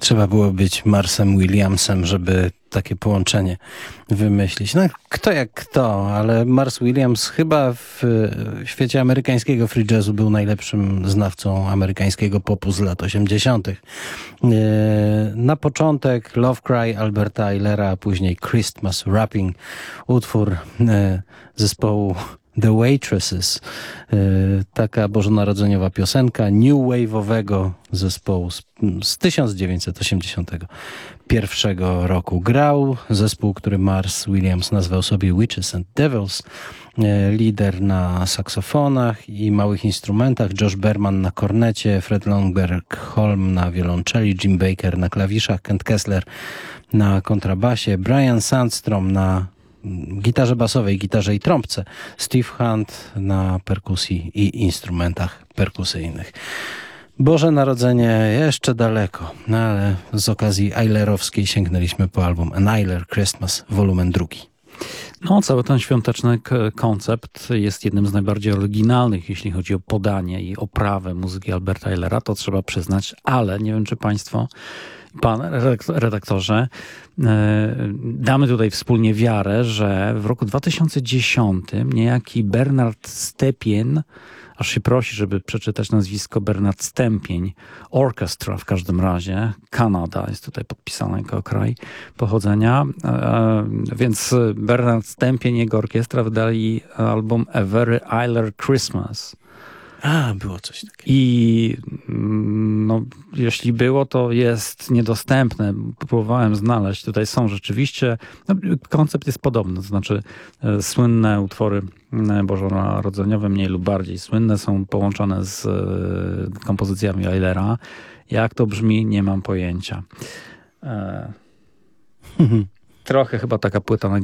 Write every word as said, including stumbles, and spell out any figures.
Trzeba było być Marsem Williamsem, żeby takie połączenie wymyślić. No kto jak kto, ale Mars Williams chyba w świecie amerykańskiego free jazzu był najlepszym znawcą amerykańskiego popu z lat osiemdziesiątych. Na początek Love Cry Alberta Eilera, a później Christmas Wrapping, utwór zespołu The Waitresses, taka bożonarodzeniowa piosenka new wave'owego zespołu z, z tysiąc dziewięćset osiemdziesiątego pierwszego roku. Grał zespół, który Mars Williams nazwał sobie Witches and Devils, lider na saksofonach i małych instrumentach, Josh Berman na kornecie, Fred Longberg-Holm na wiolonczeli, Jim Baker na klawiszach, Kent Kessler na kontrabasie, Brian Sandstrom na gitarze basowej, gitarze i trąbce, Steve Hunt na perkusji i instrumentach perkusyjnych. Boże Narodzenie jeszcze daleko, no ale z okazji Eilerowskiej sięgnęliśmy po album An Eiler Christmas, wolumen drugi. No, cały ten świąteczny k- koncept jest jednym z najbardziej oryginalnych, jeśli chodzi o podanie i oprawę muzyki Alberta Eilera, to trzeba przyznać, ale nie wiem, czy państwo, pan redaktorze, damy tutaj wspólnie wiarę, że w roku dwa tysiące dziesiątym niejaki Bernard Stepien, aż się prosi, żeby przeczytać nazwisko Bernard Stępień, Orchestra w każdym razie, Kanada jest tutaj podpisana jako kraj pochodzenia, więc Bernard Stępień i jego orkiestra wydali album A Very Eiler Christmas. A, było coś takiego. I no, jeśli było, to jest niedostępne. Próbowałem znaleźć. Tutaj są rzeczywiście... No, koncept jest podobny. To znaczy e, słynne utwory bożonarodzeniowe, mniej lub bardziej słynne, są połączone z e, kompozycjami Eilera. Jak to brzmi, nie mam pojęcia. E, trochę chyba taka płyta na